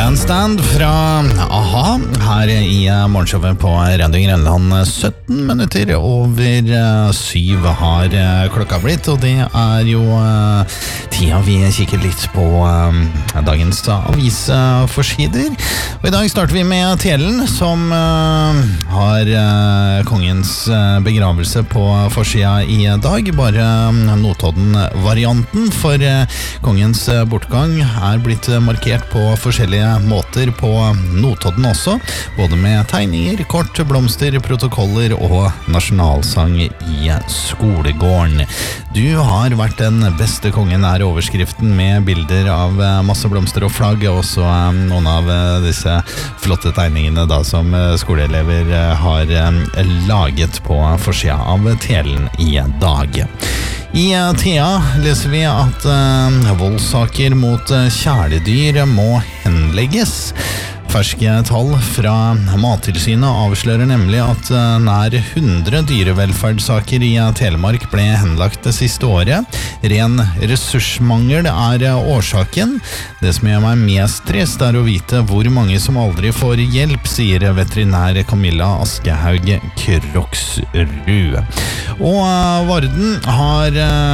Bandstand fra AHA her i morgenshowet på Radio Grenland. 17 minutter over 7 har klokka blitt, og det jo tida vi kikker litt på dagens avisforsider. Og i dag starter vi med Telen, som har kongens begravelse på forsida i dag. Bare Notodden-varianten, for kongens bortgang blitt markert på forskjellige måter på Notodden også, både med tegninger, kort, blomster, protokoller og nasjonalsang i skolegården. Du har vært den beste kongen overskriften, med bilder av masse blomster og flagg, og også noen av disse flotte tegningene da, som skoleelever har laget på forsida av Telen i dag. I Thea leser vi at voldssaker mot kjæledyr må henlegges. Ferske tall fra Mattilsynet avslører nemlig at nær 100 dyrevelferdssaker i Telemark ble henlagt det siste året. Ren ressursmangel årsaken. Det som gjør meg mest trist å vite hvor mange som aldri får hjelp, sier veterinær Camilla Askehaug Kroksrud. Og Varden har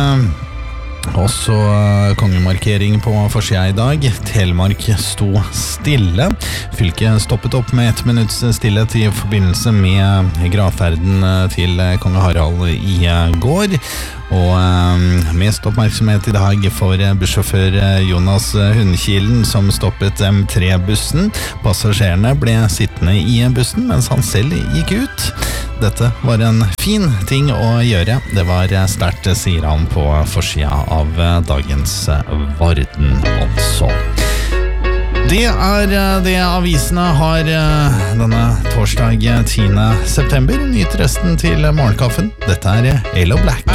også kongemarkering på forsida i dag. Telemark sto stille. Fylket stoppet opp med 1 minutts stillhet i forbindelse med gravferden til kong Harald i går. Og mest oppmerksomhet i dag for bussjåfør Jonas Hundkilen, som stoppet M3-bussen. Passasjerene ble sittende i bussen mens han selv gikk ut. Dette var en fin ting å gjøre. Det var sterkt, sier han på forsida av dagens Varden altså. Det det avisene har denne torsdag 10. september. Nyt resten til morgenkaffen. Dette Aloe Blacc.